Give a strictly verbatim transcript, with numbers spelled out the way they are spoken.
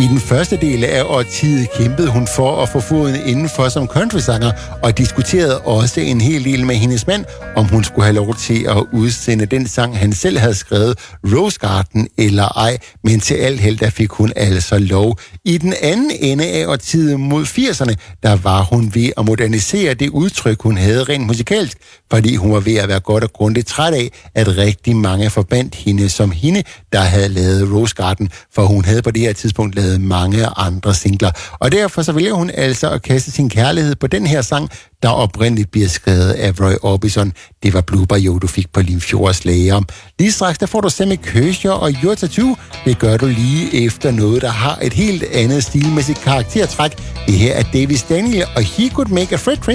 I den første del af årtiet kæmpede hun for at få foden indenfor som countrysanger, og diskuterede også en hel del med hendes mand, om hun skulle have lov til at udsende den sang, han selv havde skrevet, Rose Garden eller ej, men til alt held, der fik hun altså lov. I den anden ende af årtiet mod firserne, der var hun ved at modernisere det udtryk, hun havde rent musikalsk, fordi hun var ved at være godt og grundigt træt af, at rigtig mange forbandt hende som hende, der havde lavet Rose Garden, for hun havde på det her tidspunkt lavet mange andre singler. Og derfor så vælger hun altså at kaste sin kærlighed på den her sang, der oprindeligt bliver skrevet af Roy Orbison. Det var Blue Bayou, du fik på Limfjords Lager. Lige straks, der får du Sammy Kershaw og Your Tattoo. Det gør du lige efter noget, der har et helt andet stilmæssigt karaktertræk. Det her er Davis Daniel og He Could Make a Freight Train